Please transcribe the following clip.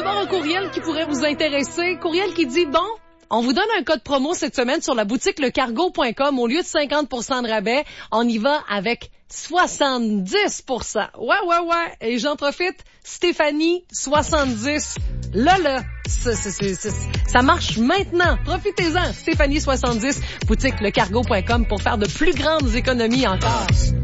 d'abord un courriel qui pourrait vous intéresser. Courriel qui dit, bon, on vous donne un code promo cette semaine sur la boutique lecargo.com. Au lieu de 50% de rabais, on y va avec 70%. Ouais. Et j'en profite, Stéphanie, 70. Là, ça marche maintenant. Profitez-en. Stéphanie, 70, boutique lecargo.com pour faire de plus grandes économies encore.